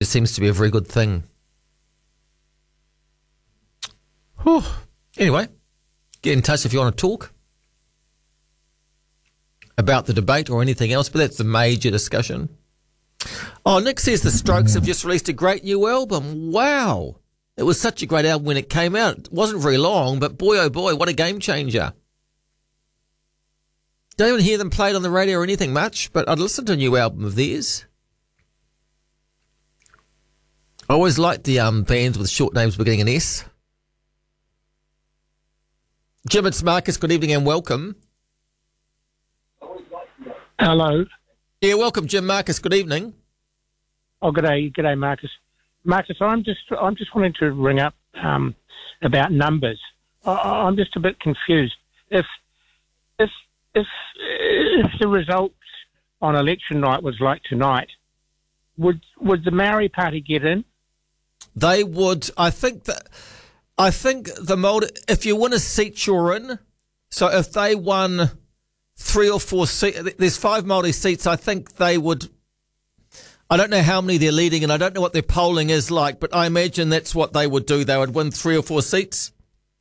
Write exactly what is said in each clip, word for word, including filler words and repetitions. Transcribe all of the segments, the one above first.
just seems to be a very good thing. Whew. Anyway, get in touch if you want to talk about the debate or anything else, but that's the major discussion. Oh, Nick says the Strokes have just released a great new album. Wow. It was such a great album when it came out. It wasn't very long, but boy, oh boy, what a game changer. Don't even hear them played on the radio or anything much, but I'd listen to a new album of theirs. I always liked the um, bands with short names beginning in S. Jim, it's Marcus. Good evening and welcome. Hello. Yeah, welcome, Jim. Marcus, good evening. Oh, good day, good day, Marcus. Marcus, I'm just, I'm just wanting to ring up um, about numbers. I, I'm just a bit confused. If, if, if, if the result on election night was like tonight, would would the Maori Party get in? They would. I think that. I think the Māori. If you win a seat, you're in. So if they won three or four seats, there's five Māori seats. I think they would. I don't know how many they're leading, and I don't know what their polling is like, but I imagine that's what they would do. They would win three or four seats.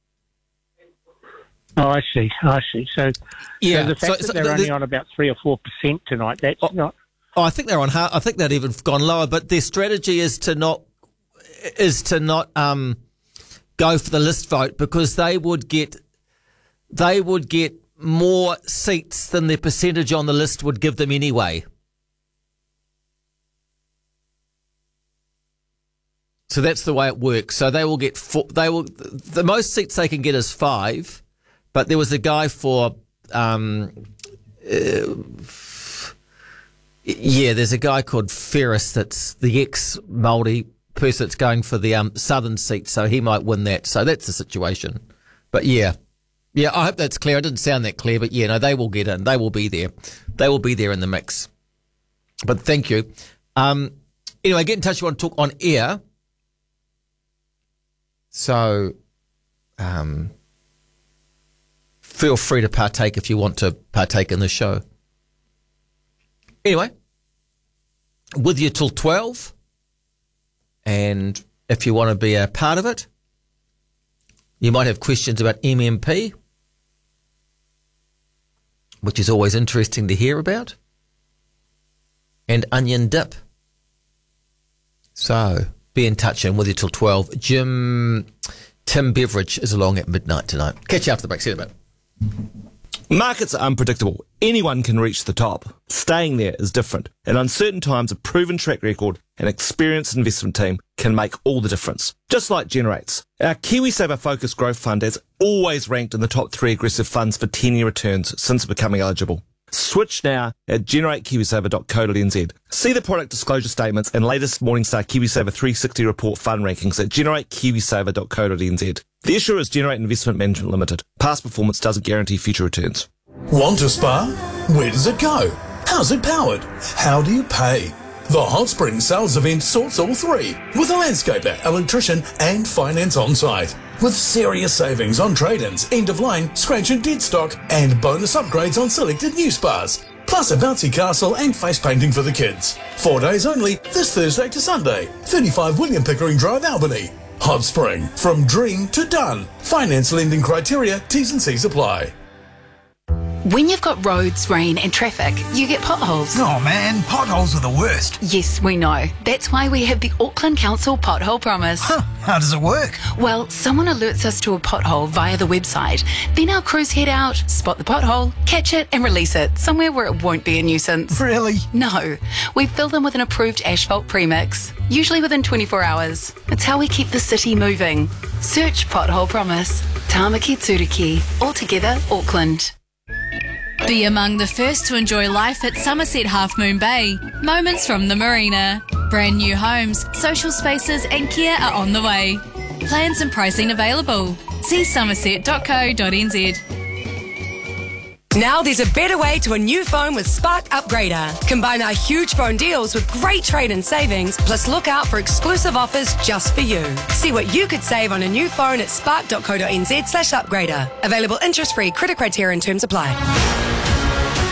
Oh, I see. I see. So, yeah, so the fact so, that so they're the, only on about three or four percent tonight, that's oh, not. Oh, I think they're on. I think they'd even gone lower. But their strategy is to not is to not um, go for the list vote, because they would get they would get more seats than their percentage on the list would give them anyway. So that's the way it works. So they will get four, they will the most seats they can get is five, but there was a guy for um, uh, yeah, there's a guy called Ferris that's the ex-Māori person that's going for the um, southern seat, so he might win that. So that's the situation. But yeah, yeah, I hope that's clear. It didn't sound that clear, but yeah, no, they will get in. They will be there. They will be there in the mix. But thank you. Um, anyway, get in touch if you want to talk on air. So um, feel free to partake if you want to partake in the show. Anyway, with you till twelve, and if you want to be a part of it, you might have questions about M M P, which is always interesting to hear about, and onion dip. So be in touch, and with you till twelve. Jim, Tim Beveridge is along at midnight tonight. Catch you after the break. See you in a bit. Markets are unpredictable. Anyone can reach the top. Staying there is different. In uncertain times, a proven track record and experienced investment team can make all the difference. Just like Generates. Our KiwiSaver Focus Growth Fund has always ranked in the top three aggressive funds for ten-year returns since becoming eligible. Switch now at generate kiwisaver dot co dot n z. See the product disclosure statements and latest Morningstar KiwiSaver three sixty report fund rankings at generate kiwisaver dot co dot n z. The issuer is Generate Investment Management Limited. Past performance doesn't guarantee future returns. Want a spa? Where does it go? How's it powered? How do you pay? The Hot Spring sales event sorts all three, with a landscaper, electrician and finance on site. With serious savings on trade-ins, end-of-line, scratch and dead stock, and bonus upgrades on selected new spas. Plus a bouncy castle and face painting for the kids. Four days only, this Thursday to Sunday. thirty-five William Pickering Drive, Albany. Hot Spring, from dream to done. Finance lending criteria, T's and C's apply. When you've got roads, rain and traffic, you get potholes. Oh man, potholes are the worst. Yes, we know. That's why we have the Auckland Council Pothole Promise. Huh, how does it work? Well, someone alerts us to a pothole via the website. Then our crews head out, spot the pothole, catch it and release it somewhere where it won't be a nuisance. Really? No. We fill them with an approved asphalt premix, usually within twenty-four hours. It's how we keep the city moving. Search Pothole Promise. Tāmaki Turiki. Altogether, Auckland. Be among the first to enjoy life at Somerset Half Moon Bay. Moments from the marina. Brand new homes, social spaces and care are on the way. Plans and pricing available. See somerset dot co dot n z. Now there's a better way to a new phone with Spark Upgrader. Combine our huge phone deals with great trade-in savings, plus look out for exclusive offers just for you. See what you could save on a new phone at spark dot co dot n z slash upgrader. Available interest-free, credit criteria and terms apply.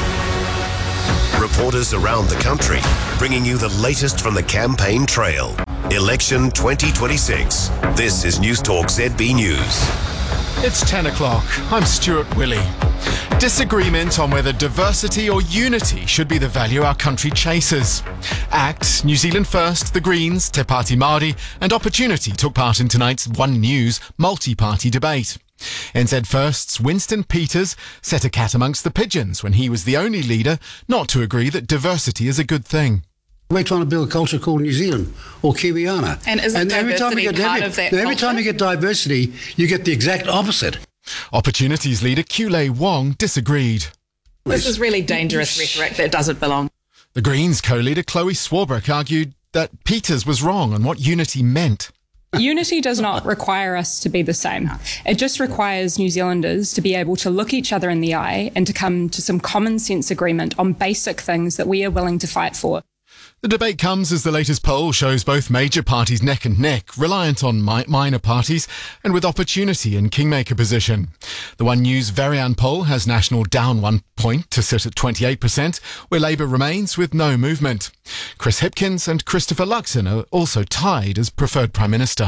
Reporters around the country, bringing you the latest from the campaign trail. Election twenty twenty-six. This is News Talk Z B News. It's ten o'clock. I'm Stuart Willey. Disagreement on whether diversity or unity should be the value our country chases. ACT, New Zealand First, the Greens, Te Pāti Māori and Opportunity took part in tonight's One News multi-party debate. N Z First's Winston Peters set a cat amongst the pigeons when he was the only leader not to agree that diversity is a good thing. We're trying to build a culture called New Zealand or Kiwiana. And isn't and every time you get, part every, of that Every culture? time you get diversity, you get the exact opposite. Opportunity's leader Kulei Wong disagreed. This is really dangerous rhetoric that doesn't belong. The Greens co-leader Chloe Swarbrick argued that Peters was wrong on what unity meant. Unity does not require us to be the same. It just requires New Zealanders to be able to look each other in the eye and to come to some common sense agreement on basic things that we are willing to fight for. The debate comes as the latest poll shows both major parties neck and neck, reliant on mi- minor parties and with Opportunity in kingmaker position. The One News Varian poll has National down one point to sit at twenty-eight percent, where Labour remains with no movement. Chris Hipkins and Christopher Luxon are also tied as preferred Prime Minister.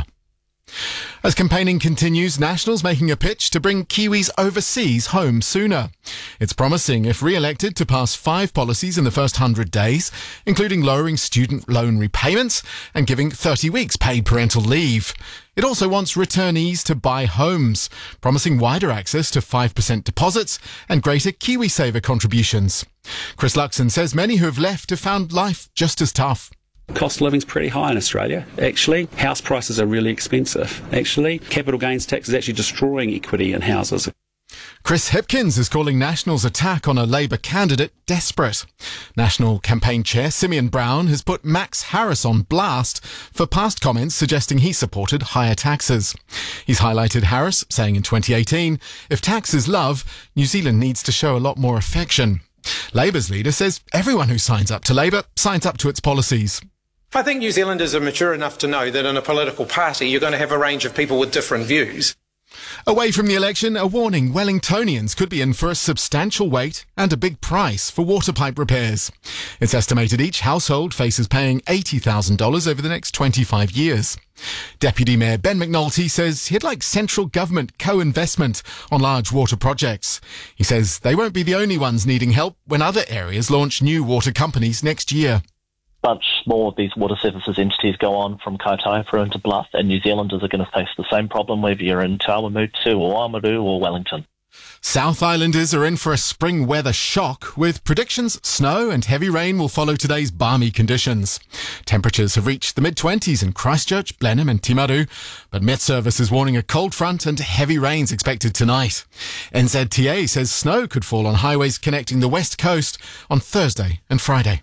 As campaigning continues, National's making a pitch to bring Kiwis overseas home sooner. It's promising, if re-elected, to pass five policies in the first hundred days, including lowering student loan repayments and giving thirty weeks paid parental leave. It also wants returnees to buy homes, promising wider access to five percent deposits and greater KiwiSaver contributions. Chris Luxon says many who have left have found life just as tough. Cost of living's pretty high in Australia, actually. House prices are really expensive, actually. Capital gains tax is actually destroying equity in houses. Chris Hipkins is calling National's attack on a Labour candidate desperate. National campaign chair Simeon Brown has put Max Harris on blast for past comments suggesting he supported higher taxes. He's highlighted Harris, saying in twenty eighteen, if tax is love, New Zealand needs to show a lot more affection. Labour's leader says everyone who signs up to Labour signs up to its policies. I think New Zealanders are mature enough to know that in a political party you're going to have a range of people with different views. Away from the election, a warning Wellingtonians could be in for a substantial wait and a big price for water pipe repairs. It's estimated each household faces paying eighty thousand dollars over the next twenty-five years. Deputy Mayor Ben McNulty says he'd like central government co-investment on large water projects. He says they won't be the only ones needing help when other areas launch new water companies next year. Bunch more of these water services entities go on from Kaitaipuru into Bluff, and New Zealanders are going to face the same problem whether you're in Te Awamutu or Oamaru or Wellington. South Islanders are in for a spring weather shock, with predictions snow and heavy rain will follow today's balmy conditions. Temperatures have reached the mid-twenties in Christchurch, Blenheim and Timaru, but Met Service is warning a cold front and heavy rains expected tonight. N Z T A says snow could fall on highways connecting the west coast on Thursday and Friday.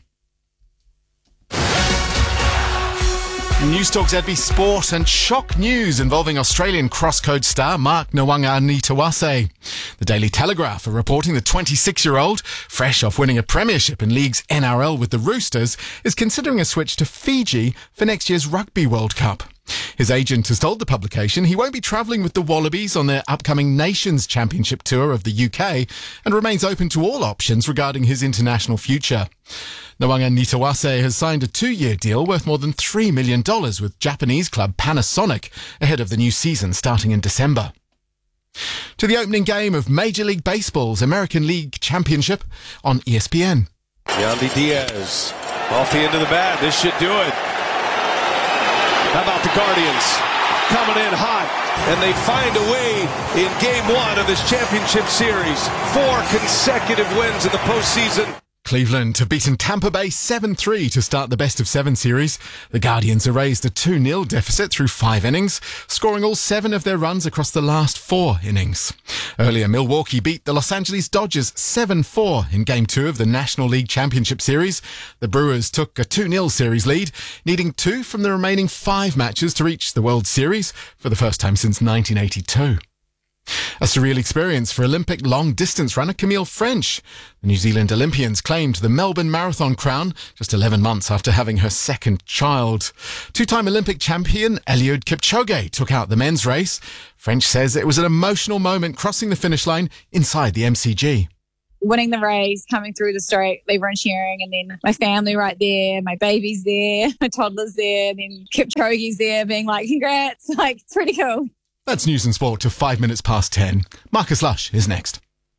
News Talk Z B Sport and shock news involving Australian crosscode star Mark Nawaqanitawase. The Daily Telegraph are reporting the twenty-six-year-old, fresh off winning a premiership in League's N R L with the Roosters, is considering a switch to Fiji for next year's Rugby World Cup. His agent has told the publication he won't be travelling with the Wallabies on their upcoming Nations Championship tour of the U K and remains open to all options regarding his international future. Nawaqanitawase has signed a two-year deal worth more than three million dollars with Japanese club Panasonic ahead of the new season starting in December. To the opening game of Major League Baseball's American League Championship on E S P N. Yandy Diaz off the end of the bat. This should do it. How about the Guardians coming in hot, and they find a way in game one of this championship series. Four consecutive wins in the postseason. Cleveland have beaten Tampa Bay seven three to start the best of seven series. The Guardians erased a two nil deficit through five innings, scoring all seven of their runs across the last four innings. Earlier, Milwaukee beat the Los Angeles Dodgers seven four in Game two of the National League Championship Series. The Brewers took a two nil series lead, needing two from the remaining five matches to reach the World Series for the first time since nineteen eighty-two. A surreal experience for Olympic long-distance runner Camille French. The New Zealand Olympians claimed the Melbourne Marathon crown just eleven months after having her second child. Two-time Olympic champion Eliud Kipchoge took out the men's race. French says it was an emotional moment crossing the finish line inside the M C G. winning the race, coming through the straight, everyone cheering, and then my family right there, my baby's there, my toddler's there, and then Kipchoge's there being like, congrats. Like, it's pretty cool. That's news and sport to five minutes past ten. Marcus Lush is next.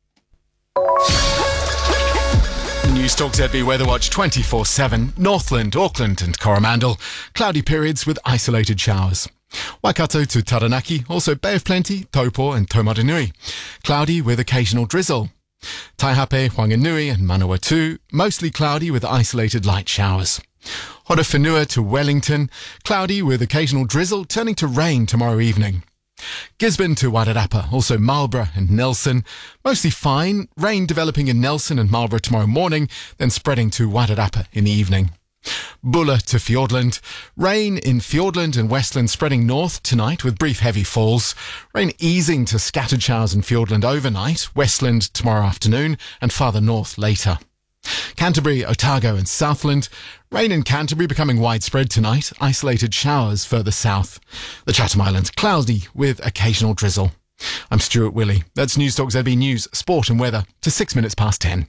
News Talk Z B Weather Watch twenty-four seven. Northland, Auckland and Coromandel. Cloudy periods with isolated showers. Waikato to Taranaki, also Bay of Plenty, Taupo and Taumaranui. Cloudy with occasional drizzle. Taihape, Whanganui and Manawatu, mostly cloudy with isolated light showers. Horowhenua to Wellington, cloudy with occasional drizzle, turning to rain tomorrow evening. Gisborne to Wairarapa, also Marlborough and Nelson, mostly fine, rain developing in Nelson and Marlborough tomorrow morning, then spreading to Wairarapa in the evening. Bulla to Fiordland, rain in Fiordland and Westland spreading north tonight with brief heavy falls, rain easing to scattered showers in Fiordland overnight, Westland tomorrow afternoon and farther north later. Canterbury, Otago and Southland. Rain in Canterbury becoming widespread tonight. Isolated showers further south. The Chatham Islands cloudy with occasional drizzle. I'm Stuart Willey. That's News Talk Z B News, Sport and Weather to six minutes past ten.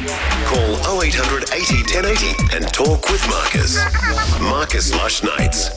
Call oh eight hundred eighty ten eighty and talk with Marcus. Marcus Lush Nights.